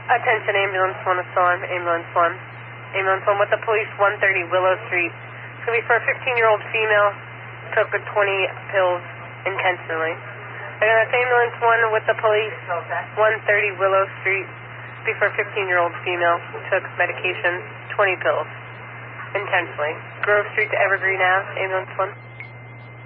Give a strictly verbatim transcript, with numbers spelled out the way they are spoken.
Attention, ambulance one, alarm, ambulance one. Ambulance one with the police, one thirty Willow Street. It's going to be for a fifteen-year-old female, took twenty pills intentionally. Again, that's ambulance one with the police, one thirty Willow Street. It's for a fifteen-year-old female, took medication, twenty pills intentionally. Grove Street to Evergreen Ave, ambulance one.